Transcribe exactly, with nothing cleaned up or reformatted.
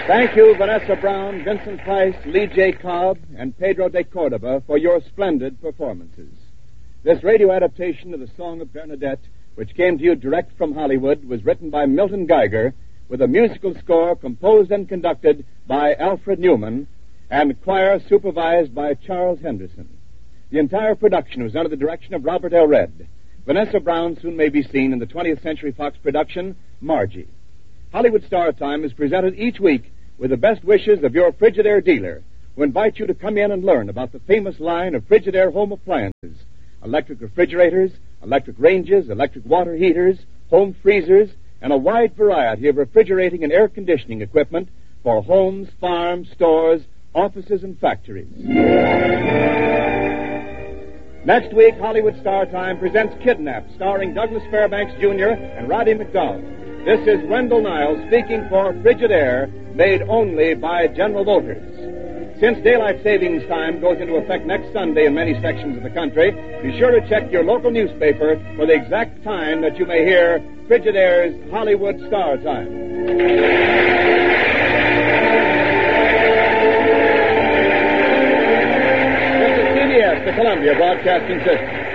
Thank you, Vanessa Brown, Vincent Price, Lee J. Cobb, and Pedro de Cordova for your splendid performances. This radio adaptation of the Song of Bernadette, which came to you direct from Hollywood, was written by Milton Geiger, with a musical score composed and conducted by Alfred Newman, and choir supervised by Charles Henderson. The entire production was under the direction of Robert L. Redd. Vanessa Brown soon may be seen in the twentieth Century Fox production, Margie. Hollywood Star Time is presented each week with the best wishes of your Frigidaire dealer, who invite you to come in and learn about the famous line of Frigidaire home appliances, electric refrigerators, electric ranges, electric water heaters, home freezers, and a wide variety of refrigerating and air conditioning equipment for homes, farms, stores, offices, and factories. Next week, Hollywood Star Time presents Kidnapped, starring Douglas Fairbanks Junior and Roddy McDowell. This is Wendell Niles speaking for Frigidaire, made only by General Motors. Since daylight savings time goes into effect next Sunday in many sections of the country, be sure to check your local newspaper for the exact time that you may hear Frigidaire's Hollywood Star Time. This is C B S, the Columbia Broadcasting System.